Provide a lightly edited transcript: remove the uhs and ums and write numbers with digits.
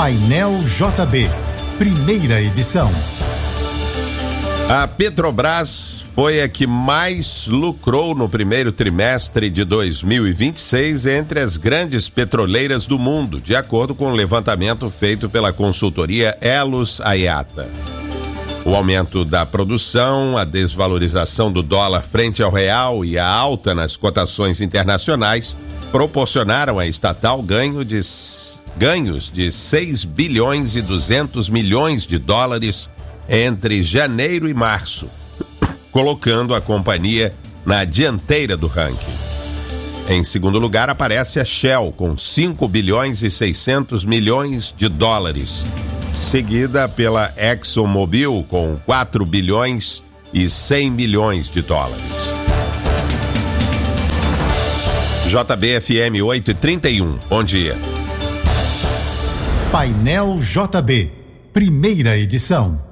Painel JB, primeira edição. A Petrobras foi a que mais lucrou no primeiro trimestre de 2026 entre as grandes petroleiras do mundo, de acordo com o levantamento feito pela consultoria Elos Ayata. O aumento da produção, a desvalorização do dólar frente ao real e a alta nas cotações internacionais proporcionaram à estatal ganhos de 6 bilhões e 200 milhões de dólares entre janeiro e março, colocando a companhia na dianteira do ranking. Em segundo lugar aparece a Shell, com 5 bilhões e 600 milhões de dólares, seguida pela ExxonMobil, com 4 bilhões e 100 milhões de dólares. JBFM 8h31, bom dia. Painel JB, primeira edição.